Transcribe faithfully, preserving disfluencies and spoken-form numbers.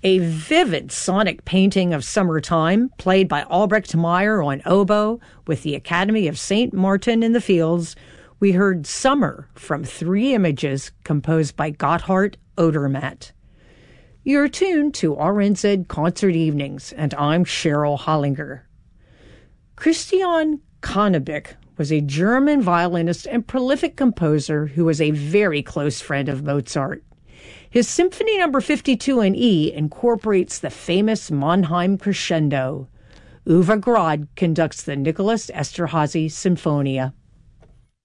A vivid sonic painting of summertime, played by Albrecht Meyer on oboe with the Academy of Saint Martin in the Fields. We heard Summer from Three Images, composed by Gotthard Odermatt. You're tuned to R N Z Concert Evenings, and I'm Cheryl Hollinger. Christian Connebik was a German violinist and prolific composer who was a very close friend of Mozart. His Symphony Number fifty-two in E incorporates the famous Mannheim crescendo. Uwe Grad conducts the Nicholas Esterhazy Sinfonia.